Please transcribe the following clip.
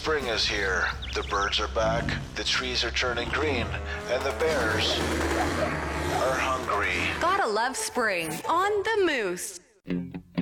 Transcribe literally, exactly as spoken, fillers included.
Spring is here. The birds are back, the trees are turning green, and the bears are hungry. Gotta love spring on the Moose.